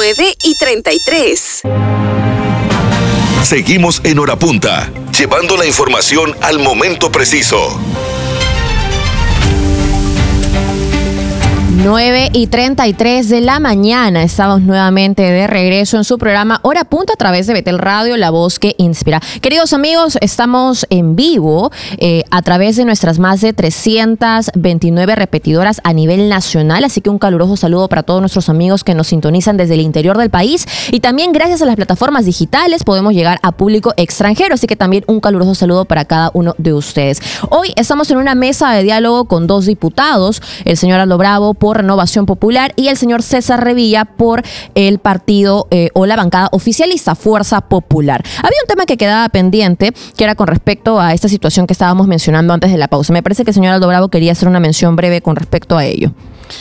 9:33. Seguimos en Hora Punta, llevando la información al momento preciso. 9:33 de la mañana. Estamos nuevamente de regreso en su programa Hora Punta a través de Betel Radio, la voz que inspira. Queridos amigos, estamos en vivo a través de nuestras más de 329 repetidoras a nivel nacional, así que un caluroso saludo para todos nuestros amigos que nos sintonizan desde el interior del país, y también gracias a las plataformas digitales podemos llegar a público extranjero, así que también un caluroso saludo para cada uno de ustedes. Hoy estamos en una mesa de diálogo con dos diputados, el señor Aldo Bravo por Renovación Popular y el señor César Revilla por el partido o la bancada oficialista Fuerza Popular. Había un tema que quedaba pendiente, que era con respecto a esta situación que estábamos mencionando antes de la pausa. Me parece que el señor Aldo Bravo quería hacer una mención breve con respecto a ello.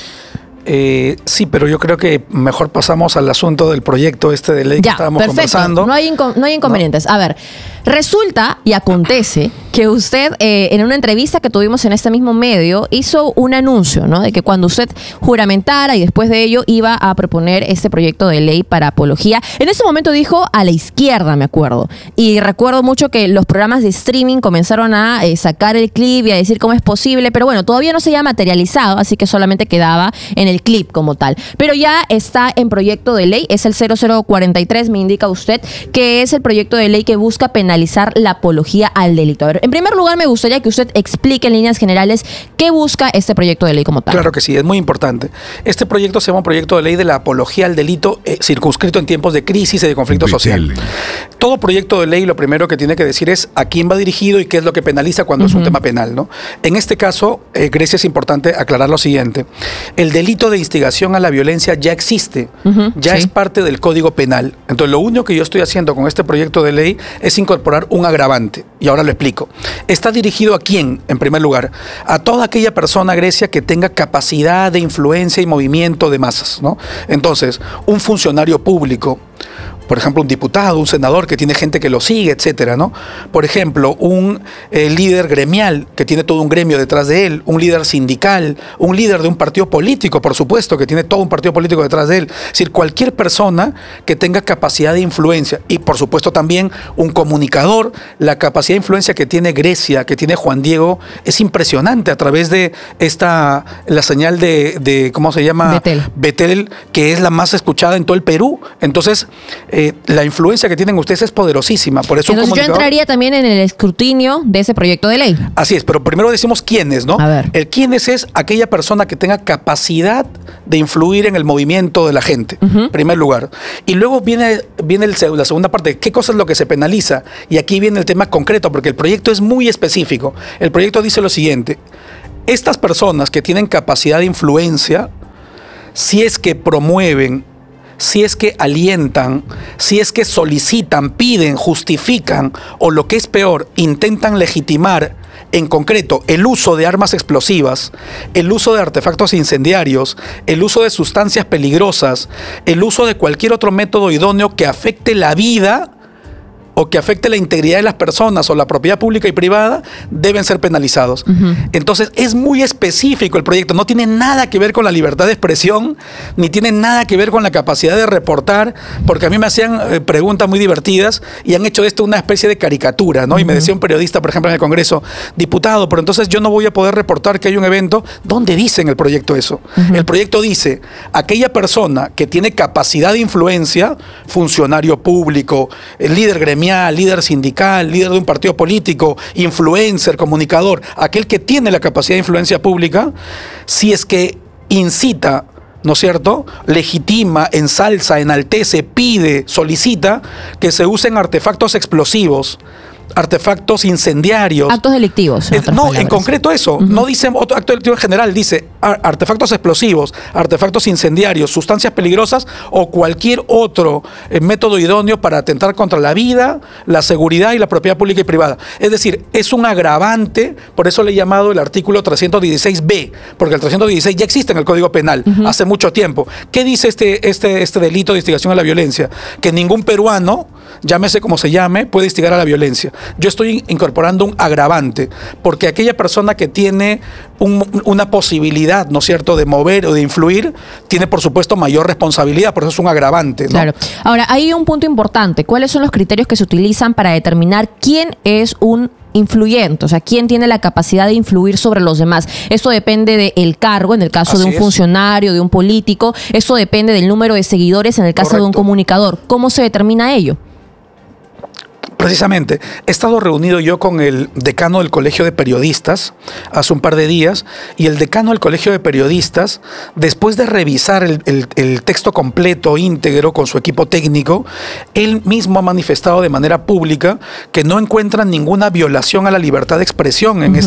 Sí, pero yo creo que mejor pasamos al asunto del proyecto de ley que estábamos conversando. No hay inconvenientes. No. A ver, resulta y acontece que usted, en una entrevista que tuvimos en este mismo medio, hizo un anuncio, ¿no? De que cuando usted juramentara y después de ello iba a proponer este proyecto de ley para apología. En ese momento dijo a la izquierda, me acuerdo. Y recuerdo mucho que los programas de streaming comenzaron a sacar el clip y a decir cómo es posible, pero bueno, todavía no se había materializado, así que solamente quedaba en el clip como tal. Pero ya está en proyecto de ley, es el 0043, me indica usted, que es el proyecto de ley que busca penalizar la apología al delito. A ver, en primer lugar, me gustaría que usted explique en líneas generales qué busca este proyecto de ley como tal. Claro que sí, es muy importante. Este proyecto se llama proyecto de ley de la apología al delito circunscrito en tiempos de crisis y de conflicto social. Todo proyecto de ley lo primero que tiene que decir es a quién va dirigido y qué es lo que penaliza cuando es un tema penal, ¿no? En este caso, Grecia, es importante aclarar lo siguiente. El delito de instigación a la violencia ya existe, ya es parte del Código Penal. Entonces, lo único que yo estoy haciendo con este proyecto de ley es incorporar un agravante. Y ahora lo explico. ¿Está dirigido a quién? En primer lugar, a toda aquella persona, Grecia, que tenga capacidad de influencia y movimiento de masas, ¿no? Entonces, un funcionario público, por ejemplo, un diputado, un senador que tiene gente que lo sigue, etcétera, ¿no? Por ejemplo, un líder gremial que tiene todo un gremio detrás de él, un líder sindical, un líder de un partido político, por supuesto, que tiene todo un partido político detrás de él. Es decir, cualquier persona que tenga capacidad de influencia y, por supuesto, también un comunicador. La capacidad de influencia que tiene Grecia, que tiene Juan Diego, es impresionante a través de la señal de ¿cómo se llama? Betel, que es la más escuchada en todo el Perú. Entonces, la influencia que tienen ustedes es poderosísima. Por eso entonces yo entraría también en el escrutinio de ese proyecto de ley. Así es, pero primero decimos quiénes, ¿no? A ver. El quiénes es aquella persona que tenga capacidad de influir en el movimiento de la gente, en primer lugar. Y luego viene la segunda parte, ¿qué cosa es lo que se penaliza? Y aquí viene el tema concreto, porque el proyecto es muy específico. El proyecto dice lo siguiente: estas personas que tienen capacidad de influencia, si es que promueven, si es que alientan, si es que solicitan, piden, justifican o lo que es peor, intentan legitimar en concreto el uso de armas explosivas, el uso de artefactos incendiarios, el uso de sustancias peligrosas, el uso de cualquier otro método idóneo que afecte la vida o que afecte la integridad de las personas o la propiedad pública y privada, deben ser penalizados. Entonces, es muy específico el proyecto. No tiene nada que ver con la libertad de expresión, ni tiene nada que ver con la capacidad de reportar, porque a mí me hacían preguntas muy divertidas y han hecho de esto una especie de caricatura, ¿no? Y me decía un periodista, por ejemplo, en el Congreso: diputado, pero entonces yo no voy a poder reportar que hay un evento. ¿Dónde dice en el proyecto eso? El proyecto dice: aquella persona que tiene capacidad de influencia, funcionario público, líder gremial, líder sindical, líder de un partido político, influencer, comunicador, aquel que tiene la capacidad de influencia pública, si es que incita, ¿no es cierto?, legitima, ensalza, enaltece, pide, solicita que se usen artefactos explosivos, artefactos incendiarios. Actos delictivos. No, en concreto eso. No dice otro acto delictivo en general, dice artefactos explosivos, artefactos incendiarios, sustancias peligrosas o cualquier otro método idóneo para atentar contra la vida, la seguridad y la propiedad pública y privada. Es decir, es un agravante, por eso le he llamado el artículo 316B, porque el 316 ya existe en el Código Penal hace mucho tiempo. ¿Qué dice este delito de instigación a la violencia? Que ningún peruano llámese como se llame, puede instigar a la violencia. Yo estoy incorporando un agravante, porque aquella persona que tiene una posibilidad, ¿no es cierto?, de mover o de influir, tiene por supuesto mayor responsabilidad, por eso es un agravante, ¿no? Claro. Ahora, hay un punto importante. ¿Cuáles son los criterios que se utilizan para determinar quién es un influyente? O sea, quién tiene la capacidad de influir sobre los demás. Esto depende del cargo, en el caso de un funcionario, de un político. Esto depende del número de seguidores, en el caso de un comunicador. ¿Cómo se determina ello? Precisamente, he estado reunido yo con el decano del Colegio de Periodistas hace un par de días, y el decano del Colegio de Periodistas, después de revisar el texto completo, íntegro, con su equipo técnico, él mismo ha manifestado de manera pública que no encuentran ninguna violación a la libertad de expresión en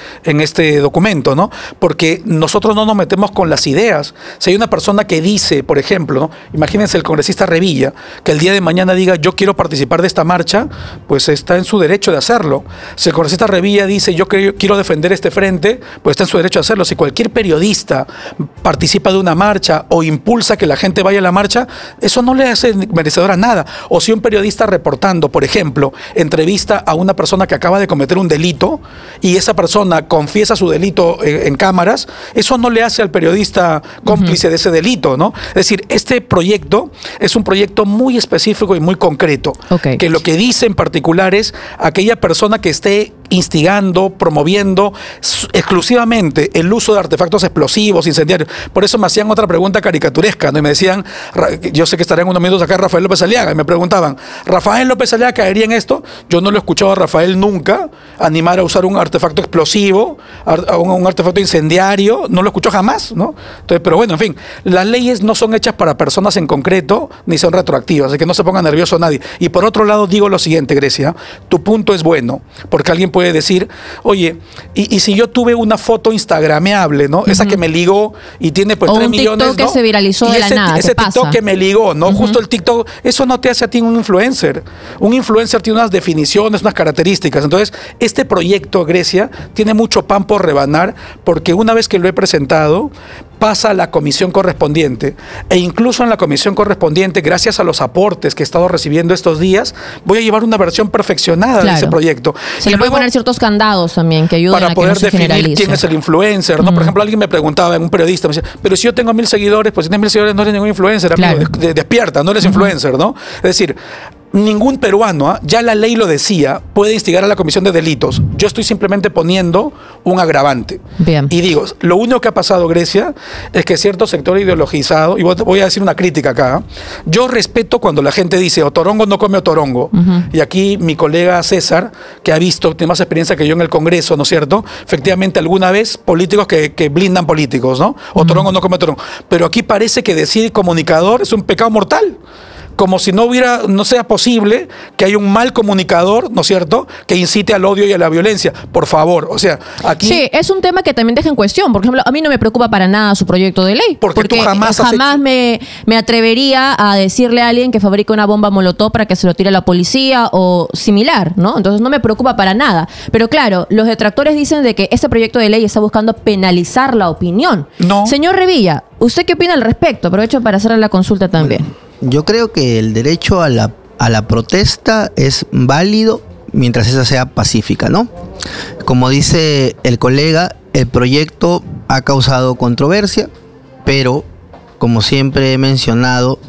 este documento, ¿no? Porque nosotros no nos metemos con las ideas. Si hay una persona que dice, por ejemplo, ¿no?, imagínense el congresista Revilla, que el día de mañana diga yo quiero participar de esta marcha, pues está en su derecho de hacerlo. Si el congresista Revilla dice yo quiero defender este frente, pues está en su derecho de hacerlo. Si cualquier periodista participa de una marcha o impulsa que la gente vaya a la marcha, eso no le hace merecedor a nada. O si un periodista reportando, por ejemplo, entrevista a una persona que acaba de cometer un delito y esa persona confiesa su delito en cámaras, eso no le hace al periodista cómplice de ese delito, ¿no? Es decir, este proyecto es un proyecto muy específico y muy concreto, que lo que dice en particular es aquella persona que esté instigando, promoviendo exclusivamente el uso de artefactos explosivos, incendiarios. Por eso me hacían otra pregunta caricaturesca, ¿no? Y me decían, yo sé que estarán unos minutos acá Rafael López Aliaga, y me preguntaban, ¿Rafael López Aliaga caería en esto? Yo no lo he escuchado a Rafael nunca animar a usar un artefacto explosivo, un artefacto incendiario, no lo escuchó jamás, ¿no? Entonces, pero bueno, en fin, las leyes no son hechas para personas en concreto, ni son retroactivas, así que no se ponga nervioso nadie. Y por otro lado digo lo siguiente, Grecia, tu punto es bueno, porque alguien puede decir, oye, y si yo tuve una foto instagrameable, ¿no? Esa que me ligó y tiene pues 3 millones, ¿no? Un TikTok que se viralizó de la nada. Ese TikTok que me ligó, ¿no? Justo el TikTok, eso no te hace a ti un influencer. Un influencer tiene unas definiciones, unas características. Entonces, este proyecto, Grecia, tiene mucho pan por rebanar, porque una vez que lo he presentado, pasa a la comisión correspondiente, e incluso en la comisión correspondiente, gracias a los aportes que he estado recibiendo estos días, voy a llevar una versión perfeccionada de ese proyecto. Se le puede poner ciertos candados también que ayuden a que no se generalice. Para poder definir quién es el influencer, ¿no? Por ejemplo, alguien me preguntaba, un periodista, me decía, pero si yo tengo 1000 seguidores, pues si tienes 1000 seguidores no eres ningún influencer, amigo, despierta, no eres influencer, ¿no? Es decir, ningún peruano, ya la ley lo decía, puede instigar a la comisión de delitos. Yo estoy simplemente poniendo un agravante. Bien. Y digo, lo único que ha pasado, Grecia, es que cierto sector ideologizado, y voy a decir una crítica acá, yo respeto cuando la gente dice otorongo no come otorongo, y aquí mi colega César, que ha visto, tiene más experiencia que yo en el Congreso, ¿no es cierto? Efectivamente, alguna vez políticos que blindan políticos, ¿no? Otorongo no come otorongo. Pero aquí parece que decir comunicador es un pecado mortal. Como si no sea posible que haya un mal comunicador, ¿no es cierto?, que incite al odio y a la violencia. Por favor, o sea, aquí... Sí, es un tema que también deja en cuestión. Por ejemplo, a mí no me preocupa para nada su proyecto de ley. Porque tú jamás me atrevería a decirle a alguien que fabrica una bomba molotov para que se lo tire a la policía o similar, ¿no? Entonces no me preocupa para nada. Pero claro, los detractores dicen de que este proyecto de ley está buscando penalizar la opinión. No. Señor Revilla, ¿usted qué opina al respecto? Aprovecho para hacerle la consulta también. Yo creo que el derecho a la protesta es válido mientras esa sea pacífica, ¿no? Como dice el colega, el proyecto ha causado controversia, pero como siempre he mencionado,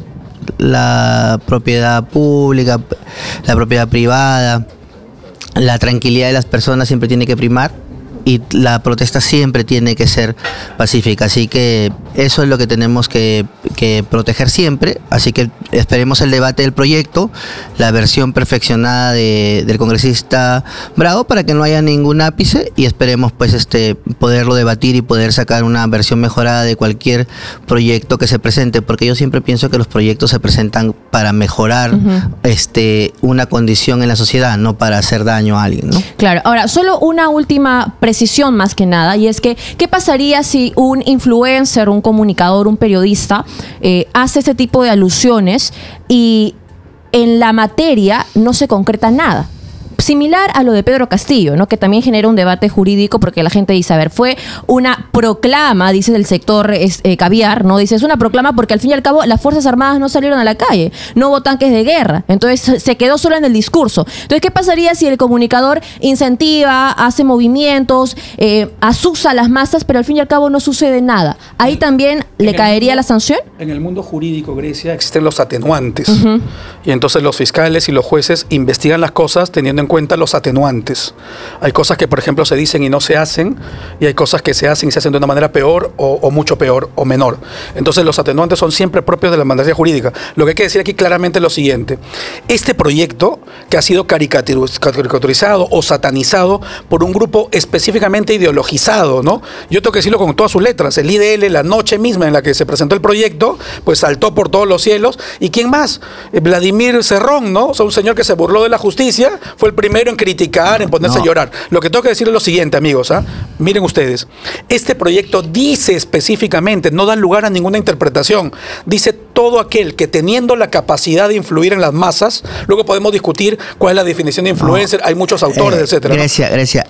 la propiedad pública, la propiedad privada, la tranquilidad de las personas siempre tiene que primar. Y la protesta siempre tiene que ser pacífica, así que eso es lo que tenemos que proteger siempre. Así que esperemos el debate del proyecto, la versión perfeccionada del congresista Bravo, para que no haya ningún ápice, y esperemos pues poderlo debatir y poder sacar una versión mejorada de cualquier proyecto que se presente, porque yo siempre pienso que los proyectos se presentan para mejorar una condición en la sociedad, no para hacer daño a alguien, ¿no? Claro. Ahora, solo una última precisión más que nada, y es que ¿qué pasaría si un influencer, un comunicador, un periodista hace este tipo de alusiones y en la materia no se concreta nada? similar a lo de Pedro Castillo, ¿no? Que también genera un debate jurídico porque la gente dice, a ver, fue una proclama, dice el sector caviar, ¿no? Dice, es una proclama porque al fin y al cabo las Fuerzas Armadas no salieron a la calle, no hubo tanques de guerra, entonces se quedó solo en el discurso. Entonces, ¿qué pasaría si el comunicador incentiva, hace movimientos, asusa a las masas, pero al fin y al cabo no sucede nada? Ahí también le caería la sanción. En el mundo jurídico, Grecia, existen los atenuantes. Y entonces los fiscales y los jueces investigan las cosas teniendo en cuenta los atenuantes. Hay cosas que, por ejemplo, se dicen y no se hacen, y hay cosas que se hacen y se hacen de una manera peor o mucho peor o menor. Entonces los atenuantes son siempre propios de la materia jurídica. Lo que hay que decir aquí claramente es lo siguiente. Este proyecto que ha sido caricaturizado o satanizado por un grupo específicamente ideologizado, ¿no? Yo tengo que decirlo con todas sus letras. El IDL, la noche misma en la que se presentó el proyecto, pues saltó por todos los cielos. ¿Y quién más? Vladimir Cerrón, ¿no? O sea, un señor que se burló de la justicia, fue el primero en criticar, en ponerse a llorar. Lo que tengo que decir es lo siguiente, amigos, ¿ah? Miren ustedes, este proyecto dice específicamente, no da lugar a ninguna interpretación, dice todo aquel que teniendo la capacidad de influir en las masas, luego podemos discutir cuál es la definición de influencer, hay muchos autores, etcétera. Grecia,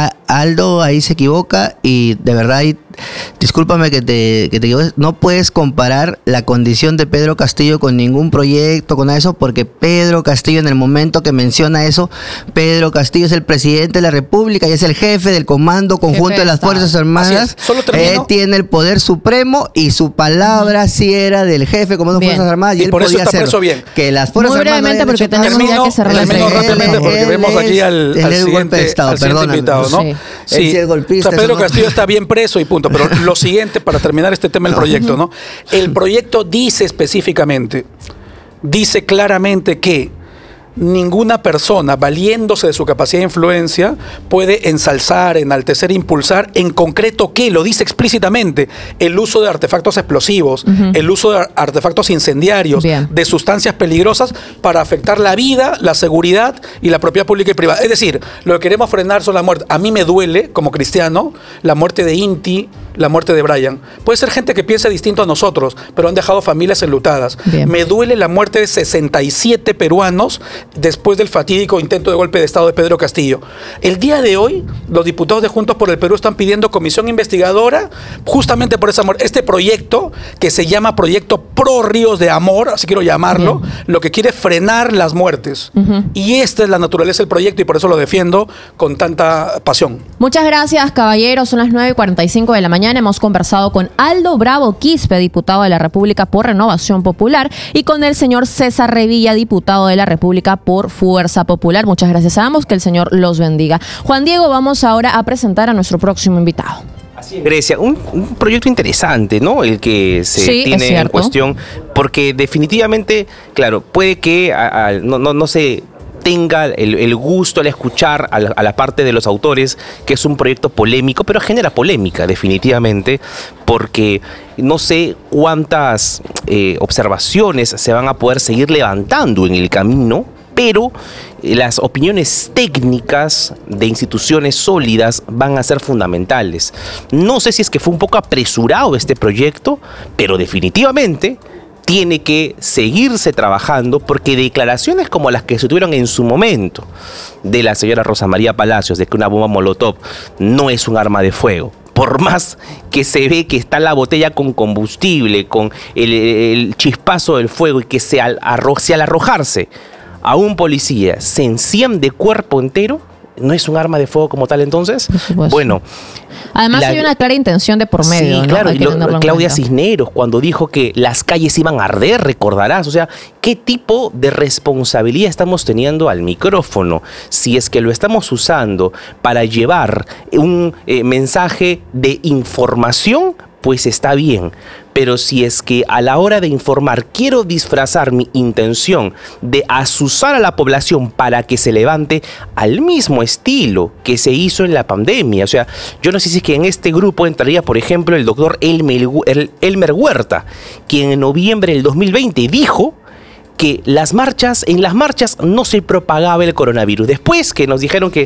Aldo ahí se equivoca y de verdad discúlpame que te equivoques, no puedes comparar la condición de Pedro Castillo con ningún proyecto, con eso, porque Pedro Castillo, en el momento que menciona eso, Pedro Castillo es el presidente de la República y es el jefe del Comando Conjunto de las Fuerzas Armadas. Tiene el poder supremo y su palabra sí era del jefe del Comando de Fuerzas Armadas y él por eso podía está hacer preso bien. Que las Fuerzas Armadas no porque tenemos ya que cerrar la rápidamente porque vemos aquí al siguiente invitado, ¿no? Sí, el golpista. O sea, Pedro Castillo está bien preso y punto. Pero lo siguiente, para terminar este tema del proyecto, ¿no? El proyecto dice específicamente, dice claramente que ninguna persona, valiéndose de su capacidad de influencia, puede ensalzar, enaltecer, impulsar, en concreto, ¿qué? Lo dice explícitamente, el uso de artefactos explosivos, el uso de artefactos incendiarios, de sustancias peligrosas para afectar la vida, la seguridad y la propiedad pública y privada. Es decir, lo que queremos frenar son la muerte. A mí me duele, como cristiano, la muerte de Inti, la muerte de Brian. Puede ser gente que piensa distinto a nosotros, pero han dejado familias enlutadas. Me duele la muerte de 67 peruanos después del fatídico intento de golpe de Estado de Pedro Castillo. El día de hoy, los diputados de Juntos por el Perú están pidiendo comisión investigadora justamente por esa muerte. Este proyecto, que se llama Proyecto Pro Ríos de Amor, así quiero llamarlo, lo que quiere es frenar las muertes. Y esta es la naturaleza del proyecto y por eso lo defiendo con tanta pasión. Muchas gracias, caballeros. Son las 9:45 de la mañana. Hemos conversado con Aldo Bravo Quispe, diputado de la República por Renovación Popular, y con el señor César Revilla, diputado de la República por Fuerza Popular. Muchas gracias a ambos, que el Señor los bendiga. Juan Diego, vamos ahora a presentar a nuestro próximo invitado. Así es, Grecia, un proyecto interesante, ¿no? El que se tiene en cuestión, porque definitivamente, claro, puede que no se tenga el gusto al escuchar a la parte de los autores que es un proyecto polémico, pero genera polémica definitivamente, porque no sé cuántas observaciones se van a poder seguir levantando en el camino, pero las opiniones técnicas de instituciones sólidas van a ser fundamentales. No sé si es que fue un poco apresurado este proyecto, pero definitivamente tiene que seguirse trabajando, porque declaraciones como las que se tuvieron en su momento de la señora Rosa María Palacios de que una bomba molotov no es un arma de fuego, por más que se ve que está la botella con combustible, con el chispazo del fuego, y que si al arrojarse a un policía se enciende cuerpo entero, ¿no es un arma de fuego como tal entonces? Bueno. Además hay una clara intención de por medio. Sí, ¿no? claro. Y Claudia Cisneros, cuando dijo que las calles iban a arder, recordarás. O sea, ¿qué tipo de responsabilidad estamos teniendo al micrófono? Si es que lo estamos usando para llevar un mensaje de información, pues está bien. Pero si es que a la hora de informar quiero disfrazar mi intención de asusar a la población para que se levante al mismo estilo que se hizo en la pandemia, o sea, yo no sé si es que en este grupo entraría, por ejemplo, el doctor Elmer Huerta, quien en noviembre del 2020 dijo que en las marchas no se propagaba el coronavirus. Después que nos dijeron que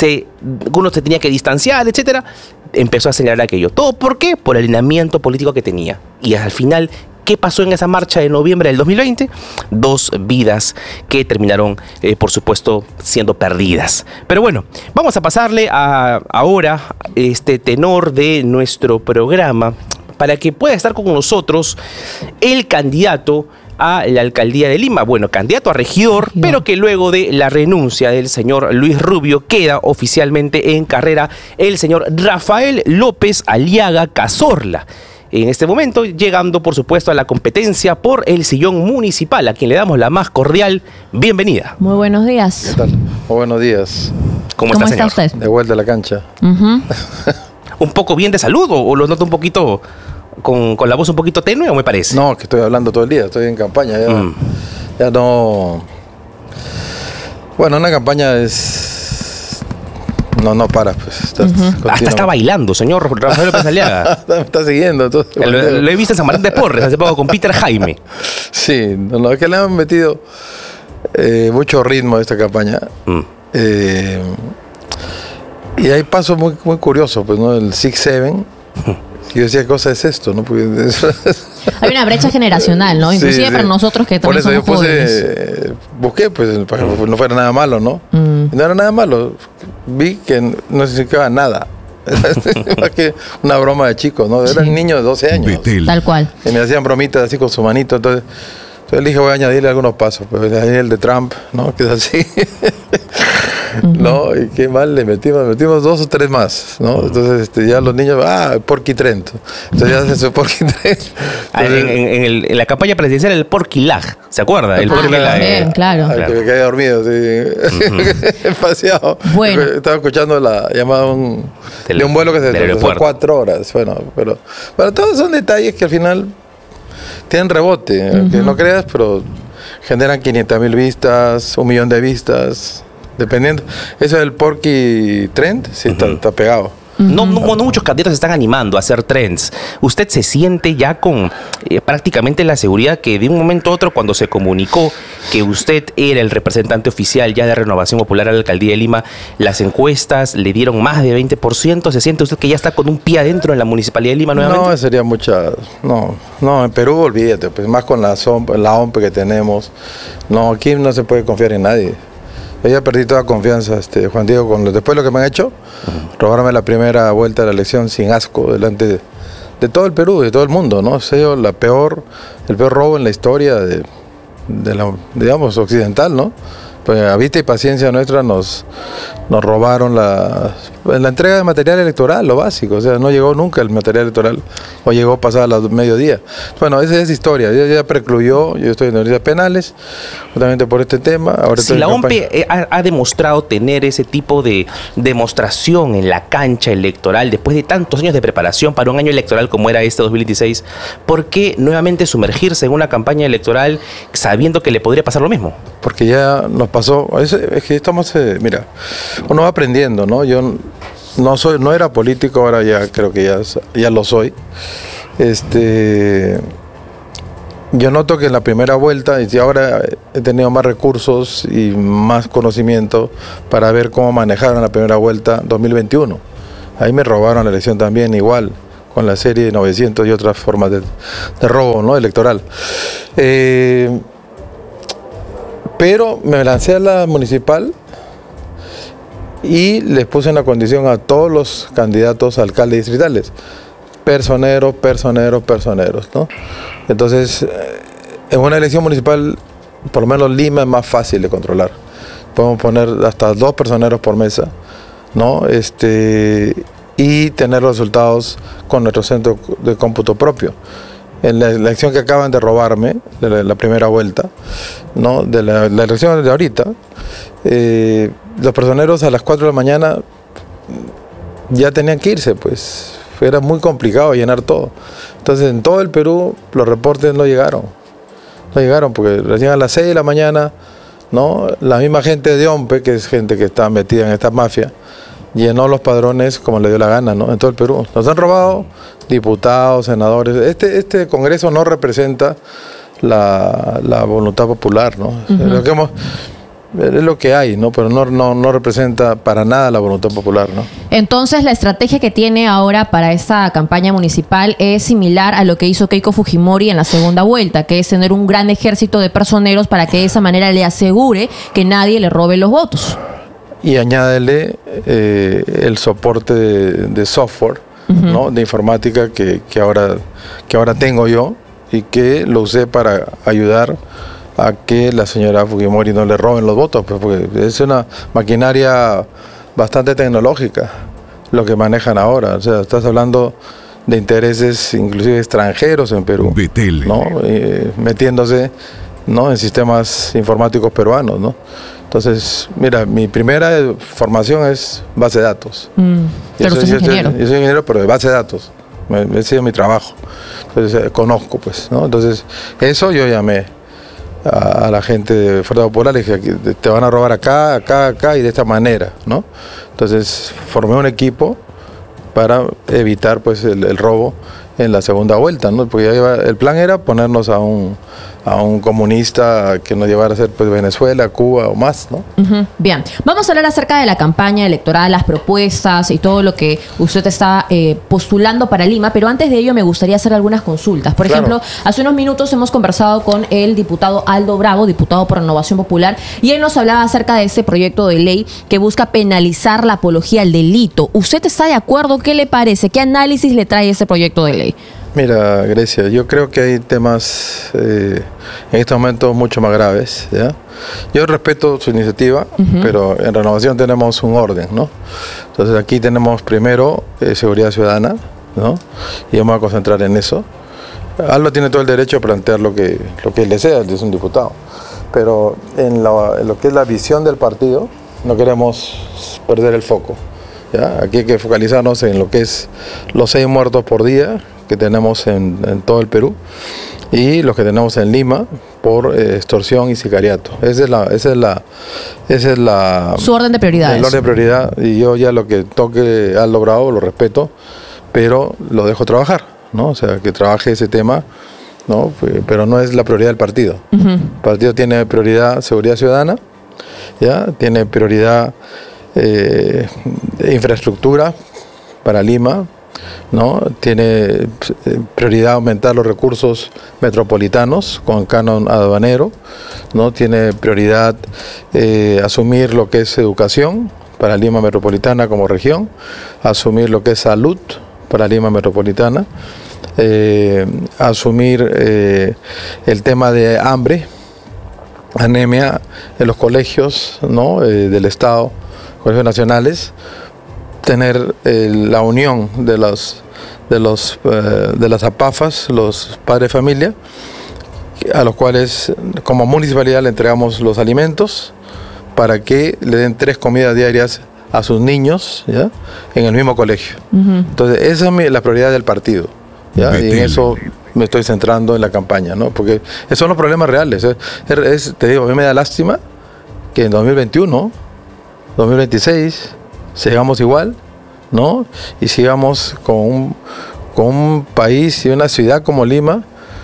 uno se tenía que distanciar, etcétera, empezó a señalar aquello. ¿Todo por qué? Por el alineamiento político que tenía. Y al final, ¿Qué pasó en esa marcha de noviembre del 2020? 2 vidas que terminaron, por supuesto, siendo perdidas. Pero bueno, vamos a pasarle ahora este tenor de nuestro programa para que pueda estar con nosotros el candidato a la alcaldía de Lima. Bueno, candidato a regidor, pero que luego de la renuncia del señor Luis Rubio queda oficialmente en carrera el señor Rafael López Aliaga Cazorla. En este momento, llegando, por supuesto, a la competencia por el sillón municipal, a quien le damos la más cordial bienvenida. Muy buenos días. ¿Qué tal? Muy buenos días. ¿Cómo está, señor? usted? De vuelta a la cancha. ¿Un poco bien de salud o lo noto un poquito con la voz un poquito tenue, o me parece? No, que estoy hablando todo el día, estoy en campaña. Ya no... Bueno, una campaña es... No para, pues. Hasta está bailando, señor Rafael López Aliaga. Me está siguiendo. Todo, lo he visto en San Martín de Porres hace poco con Peter Jaime. Sí, es que le han metido mucho ritmo a esta campaña. Y hay pasos muy, muy curiosos, pues, ¿no? El 6-7. Yo decía, ¿qué cosa es esto? ¿No? Hay una brecha generacional, ¿no? Inclusive para nosotros que también somos jóvenes. Busqué, pues, para que no fuera nada malo, ¿no? Y no era nada malo. Vi que no significaba nada. Más que una broma de chicos, ¿no? Eran niños de 12 años. Betel. Tal cual. Y me hacían bromitas así con su manito. Entonces dije, voy a añadirle algunos pasos. Pues el de Trump, ¿no? Que es así. ¿No? Y qué mal le metimos 2 o 3 más, ¿no? Entonces ya los niños, Porky Trent. Entonces ya hace su Porky Trent. En la campaña presidencial el Porky Lag, ¿se acuerda? El Porky Lag. Bien, claro. Que me quedé dormido, sí. Paseado. Bueno. Estaba escuchando la llamada de un vuelo que se tardó 4 horas. Bueno, pero todos son detalles que al final tienen rebote, que no creas, pero generan 500,000 vistas, 1 millón de vistas. Dependiendo. Eso del Porky Trend, sí, está pegado. No muchos candidatos se están animando a hacer trends. ¿Usted se siente ya con prácticamente la seguridad que de un momento a otro, cuando se comunicó que usted era el representante oficial ya de Renovación Popular a la alcaldía de Lima, las encuestas le dieron más de 20%? ¿Se siente usted que ya está con un pie adentro en la Municipalidad de Lima nuevamente? No, sería mucha... No, en Perú, olvídate, pues más con la OMP que tenemos. No, aquí no se puede confiar en nadie. Yo ya perdí toda confianza, Juan Diego, después de lo que me han hecho, robarme la primera vuelta de la elección sin asco delante de todo el Perú, de todo el mundo, ¿no? Ha sido el peor robo en la historia de la, digamos, occidental, ¿no? Pues a vista y paciencia nuestra nos robaron la entrega de material electoral, lo básico. O sea, no llegó nunca el material electoral, o llegó pasada las mediodía. Bueno, esa es historia. Ya precluyó, yo estoy en universidades penales, justamente por este tema. Ahora si la OMP ha demostrado tener ese tipo de demostración en la cancha electoral, después de tantos años de preparación para un año electoral como era este 2016, ¿por qué nuevamente sumergirse en una campaña electoral sabiendo que le podría pasar lo mismo? Porque ya nos pasó, es que estamos, mira, uno va aprendiendo, ¿no? Yo no era político, ahora ya creo que ya lo soy. Yo noto que en la primera vuelta, y ahora he tenido más recursos y más conocimiento para ver cómo manejaron la primera vuelta 2021. Ahí me robaron la elección también, igual, con la serie de 900 y otras formas de robo, ¿no? Electoral. Pero me lancé a la municipal y les puse una condición a todos los candidatos a alcaldes distritales: personeros, ¿no? Entonces, en una elección municipal, por lo menos Lima es más fácil de controlar. Podemos poner hasta 2 personeros por mesa, ¿no? Y tener los resultados con nuestro centro de cómputo propio. En la elección que acaban de robarme, de la primera vuelta, ¿no? De la elección de ahorita, los personeros a las 4 de la mañana ya tenían que irse, pues era muy complicado llenar todo. Entonces en todo el Perú los reportes no llegaron porque recién a las 6 de la mañana, ¿no? La misma gente de OMPE, que es gente que está metida en esta mafia, llenó los padrones como le dio la gana, ¿no? En todo el Perú. Nos han robado diputados, senadores. Este Congreso no representa la voluntad popular, ¿no? Es lo que hay, ¿no? Pero no representa para nada la voluntad popular, ¿no? Entonces, la estrategia que tiene ahora para esta campaña municipal es similar a lo que hizo Keiko Fujimori en la segunda vuelta, que es tener un gran ejército de personeros para que de esa manera le asegure que nadie le robe los votos. Y añádele el soporte de software, ¿no? De informática que ahora tengo yo y que lo usé para ayudar a que la señora Fujimori no le roben los votos, pues, porque es una maquinaria bastante tecnológica lo que manejan ahora. O sea, estás hablando de intereses inclusive extranjeros en Perú, ¿no? Metiéndose, ¿no? En sistemas informáticos peruanos, ¿no? Entonces, mira, mi primera formación es base de datos. Pero usted es ingeniero. Yo soy ingeniero, pero de base de datos. Me ha sido mi trabajo. Entonces, conozco, pues, ¿no? Entonces, eso yo llamé a la gente de Fuerza Popular, le dije, te van a robar acá y de esta manera, ¿no? Entonces, formé un equipo para evitar, pues, el robo en la segunda vuelta, ¿no? Porque el plan era ponernos a un comunista que nos llevara a ser, pues, Venezuela, Cuba o más, ¿no? Bien, vamos a hablar acerca de la campaña electoral, las propuestas y todo lo que usted está postulando para Lima, pero antes de ello me gustaría hacer algunas consultas. Por ejemplo, hace unos minutos hemos conversado con el diputado Aldo Bravo, diputado por Renovación Popular, y él nos hablaba acerca de ese proyecto de ley que busca penalizar la apología al delito. ¿Usted está de acuerdo? ¿Qué le parece? ¿Qué análisis le trae ese proyecto de ley? Mira, Grecia, yo creo que hay temas en este momento mucho más graves, ¿ya? Yo respeto su iniciativa, pero en Renovación tenemos un orden, ¿no? Entonces aquí tenemos primero seguridad ciudadana, ¿no? Y yo me voy a concentrar en eso. Aldo tiene todo el derecho a plantear lo que él desea, él es un diputado. Pero en lo que es la visión del partido, no queremos perder el foco, ¿ya? Aquí hay que focalizarnos en lo que es los 6 muertos por día que tenemos en todo el Perú y los que tenemos en Lima por extorsión y sicariato. Esa es la su orden de prioridades. El orden de prioridad, y yo ya lo que toque Aldo Bravo lo respeto, pero lo dejo trabajar, ¿no? O sea, que trabaje ese tema, ¿no? Pero no es la prioridad del partido. El partido tiene prioridad seguridad ciudadana, ¿ya? Tiene prioridad infraestructura para Lima, ¿no? Tiene prioridad aumentar los recursos metropolitanos con canon aduanero, ¿no? Tiene prioridad asumir lo que es educación para Lima Metropolitana como región, asumir lo que es salud para Lima Metropolitana, asumir el tema de hambre, anemia en los colegios, ¿no? Del Estado, colegios nacionales, tener la unión de las APAFAS, los padres de familia, a los cuales como municipalidad le entregamos los alimentos para que le den 3 comidas diarias a sus niños, ¿ya? En el mismo colegio. Entonces esa es la prioridad del partido, ¿ya? Y en eso me estoy centrando en la campaña, ¿no? Porque esos son los problemas reales. Te digo, a mí me da lástima que en 2021, 2026 sigamos igual, ¿no? Y sigamos con un país y una ciudad como Lima,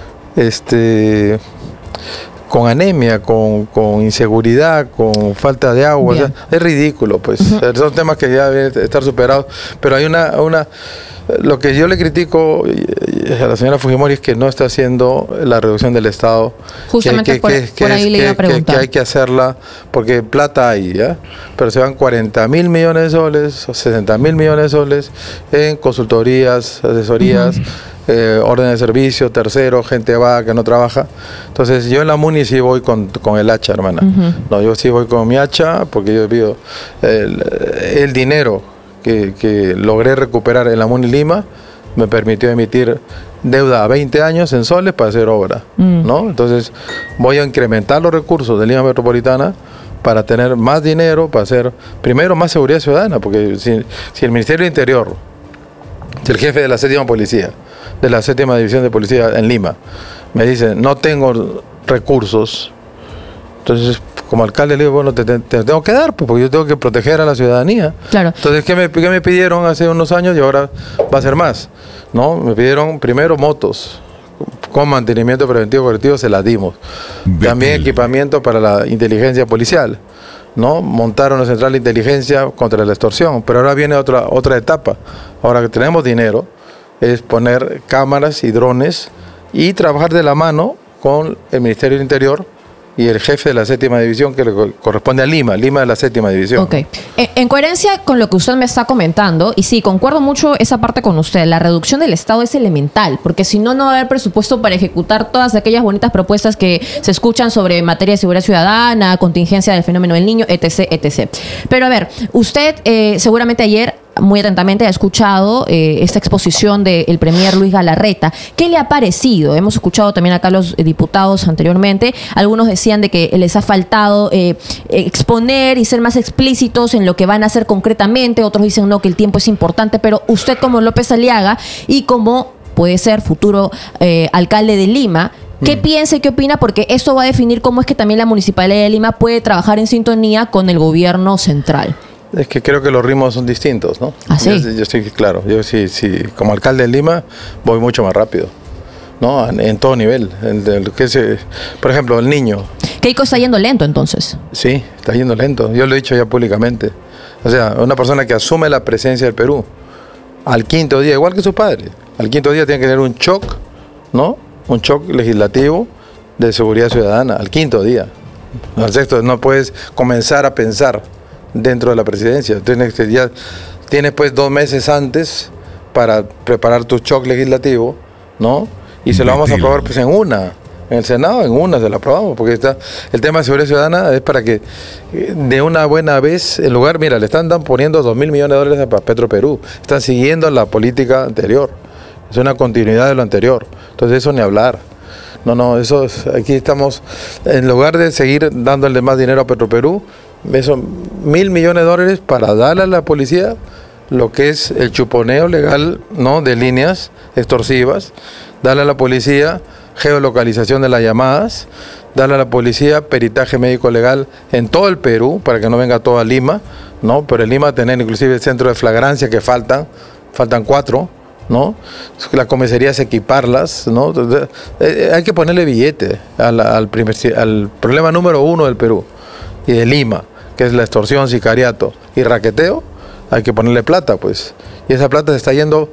con anemia, con inseguridad, con falta de agua. O sea, es ridículo, pues. Son temas que ya deben estar superados. Pero hay lo que yo le critico a la señora Fujimori es que no está haciendo la reducción del Estado. Justamente por ahí le iba a preguntar. Que hay que hacerla, porque plata hay, ¿ya? Pero se van 40.000 millones de soles, o 60.000 millones de soles en consultorías, asesorías, orden de servicio, tercero, gente vaga que no trabaja. Entonces yo en la MUNI sí voy con el hacha, hermana. No, yo sí voy con mi hacha, porque yo pido el dinero que logré recuperar en la MUNI Lima, me permitió emitir deuda a 20 años en soles para hacer obra, ¿no? Entonces voy a incrementar los recursos de Lima Metropolitana para tener más dinero, para hacer, primero, más seguridad ciudadana, porque si el Ministerio del Interior, si el jefe de la 7ª Policía, de la 7ª División de Policía en Lima, me dice, no tengo recursos, entonces como alcalde le digo, bueno, te tengo que dar, pues, porque yo tengo que proteger a la ciudadanía. Claro. Entonces, ¿qué me pidieron hace unos años y ahora va a ser más? ¿No? Me pidieron primero motos con mantenimiento preventivo correctivo se las dimos. También equipamiento para la inteligencia policial, ¿no? Montaron una central de inteligencia contra la extorsión, pero ahora viene otra etapa. Ahora que tenemos dinero, es poner cámaras y drones y trabajar de la mano con el Ministerio del Interior y el jefe de la 7ª División, que le corresponde a Lima de la 7ª División. Ok. En coherencia con lo que usted me está comentando, y sí, concuerdo mucho esa parte con usted, la reducción del Estado es elemental, porque si no, no va a haber presupuesto para ejecutar todas aquellas bonitas propuestas que se escuchan sobre materia de seguridad ciudadana, contingencia del fenómeno del niño, etc., etc. Pero a ver, usted seguramente ayer muy atentamente ha escuchado esta exposición del premier Luis Galarreta. ¿Qué le ha parecido? Hemos escuchado también acá a los diputados anteriormente. Algunos decían de que les ha faltado exponer y ser más explícitos en lo que van a hacer concretamente. Otros dicen no, que el tiempo es importante. Pero usted, como López Aliaga y como puede ser futuro alcalde de Lima, ¿qué piensa y qué opina? Porque esto va a definir cómo es que también la Municipalidad de Lima puede trabajar en sintonía con el gobierno central. Es que creo que los ritmos son distintos, ¿no? ¿Ah, sí? Yo estoy claro. Yo sí, como alcalde de Lima voy mucho más rápido, ¿no? En todo nivel. Por ejemplo, el niño. Keiko está yendo lento, entonces. Sí, está yendo lento. Yo lo he dicho ya públicamente. O sea, una persona que asume la presidencia del Perú, al 5.º día, igual que su padre, al 5.º día tiene que tener un shock, ¿no? Un shock legislativo de seguridad ciudadana, al 5.º día. Al 6.º no puedes comenzar a pensar dentro de la presidencia. Tienes pues 2 meses antes para preparar tu shock legislativo, ¿no? Y se lo vamos a aprobar pues en el Senado se lo aprobamos, porque el tema de seguridad ciudadana es para que de una buena vez, en lugar, mira, le están poniendo $2.000 millones a Petroperú, están siguiendo la política anterior, es una continuidad de lo anterior, entonces eso ni hablar. No, aquí estamos, en lugar de seguir dándole más dinero a Petroperú, son $1.000 millones para darle a la policía lo que es el chuponeo legal, ¿no? De líneas extorsivas, darle a la policía geolocalización de las llamadas, darle a la policía peritaje médico legal en todo el Perú, para que no venga todo a Lima, ¿no? Pero en Lima tener inclusive el centro de flagrancia que faltan 4, ¿no? Las comisarías equiparlas, ¿no? Hay que ponerle billete al problema número 1 del Perú y de Lima, que es la extorsión, sicariato y raqueteo. Hay que ponerle plata, pues. Y esa plata se está yendo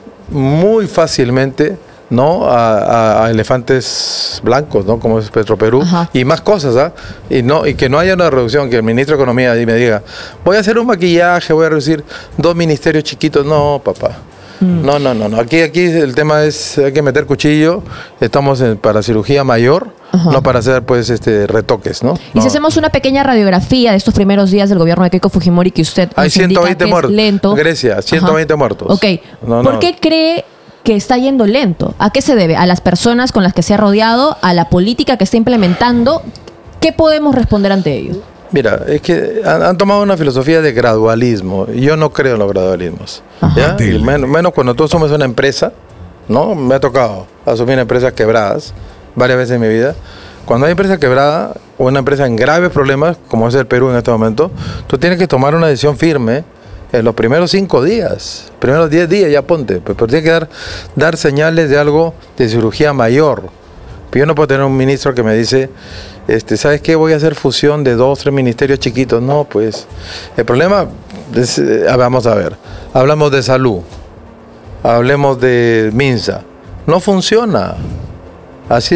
muy fácilmente, ¿no? A elefantes blancos, ¿no? Como es Petroperú. Ajá. Y más cosas, ¿ah? Y que no haya una reducción, que el ministro de Economía me diga, voy a hacer un maquillaje, voy a reducir 2 ministerios chiquitos. No, papá. No. Aquí el tema es, hay que meter cuchillo. Estamos para cirugía mayor, no para hacer pues retoques, ¿no? Y si hacemos una pequeña radiografía de estos primeros días del gobierno de Keiko Fujimori, que usted hay nos 120 muertos. Lento. Grecia, 120 muertos. Ok. ¿Por qué cree que está yendo lento? ¿A qué se debe? ¿A las personas con las que se ha rodeado? ¿A la política que está implementando? ¿Qué podemos responder ante ello? Mira, es que han tomado una filosofía de gradualismo. Yo no creo en los gradualismos. ¿Ya? Y menos cuando tú asumes una empresa, ¿no? Me ha tocado asumir empresas quebradas varias veces en mi vida. Cuando hay empresa quebrada o una empresa en graves problemas, como es el Perú en este momento, tú tienes que tomar una decisión firme en los primeros 5 días, primeros 10 días ya ponte, pero tienes que dar señales de algo de cirugía mayor. Yo no puedo tener un ministro que me dice, ¿sabes qué? Voy a hacer fusión de 2, 3 ministerios chiquitos. No, pues, el problema es, vamos a ver, hablamos de salud, hablemos de MINSA, no funciona. Así